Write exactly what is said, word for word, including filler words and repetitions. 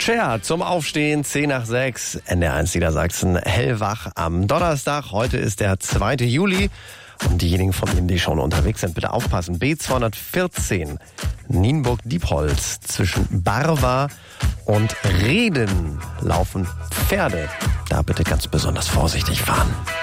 Cher zum Aufstehen, zehn nach sechs, N D R eins Niedersachsen, hellwach am Donnerstag. Heute ist der zweite Juli. Und diejenigen von Ihnen, die schon unterwegs sind, bitte aufpassen. B zweihundertvierzehn, Nienburg-Diepholz, zwischen Barwa und Reden laufen Pferde. Da bitte ganz besonders vorsichtig fahren.